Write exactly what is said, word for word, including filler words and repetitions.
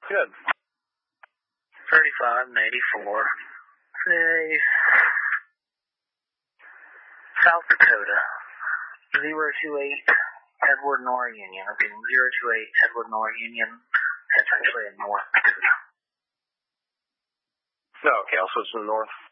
Good. thirty-five and eighty-four. Today's South Dakota. zero two eight Edward Nor Union. Repeating, zero two eight Edward Nor Union. That's actually in North Dakota. No, okay, I'll switch to the north.